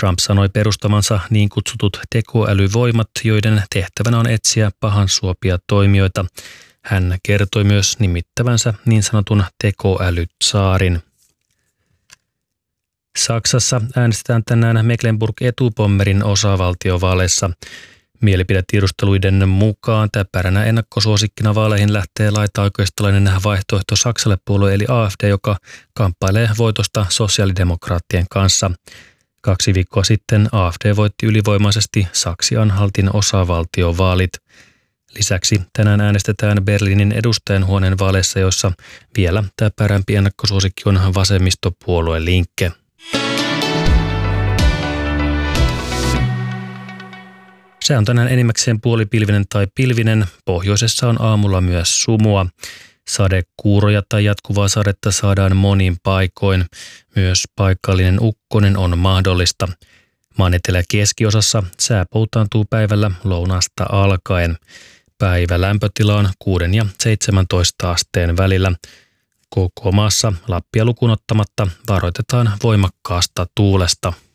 Trump sanoi perustamansa niin kutsutut tekoälyvoimat, joiden tehtävänä on etsiä pahansuopia toimijoita. Hän kertoi myös nimittävänsä niin sanotun tekoälytsaarin. Saksassa äänestetään tänään Mecklenburg-Etupommerin osavaltiovaaleissa. Mielipidetiedusteluiden mukaan täpäränä ennakkosuosikkina vaaleihin lähtee laitaoikeistolainen vaihtoehto Saksalle -puolue eli AfD, joka kamppailee voitosta sosiaalidemokraattien kanssa. 2 viikkoa sitten AfD voitti ylivoimaisesti Saksi-Anhaltin osavaltiovaalit. Lisäksi tänään äänestetään Berliinin edustajanhuoneen vaaleissa, joissa vielä täpärämpi ennakkosuosikki on vasemmistopuolue Linke. Se on tänään enimmäkseen puolipilvinen tai pilvinen. Pohjoisessa on aamulla myös sumua. Sadekuuroja tai jatkuvaa sadetta saadaan monin paikoin. Myös paikallinen ukkonen on mahdollista. Maan etelä- keskiosassa sää poutaantuu päivällä lounasta alkaen. Päivälämpötila on 6 ja 17 asteen välillä. Koko maassa Lappia lukuun ottamatta varoitetaan voimakkaasta tuulesta.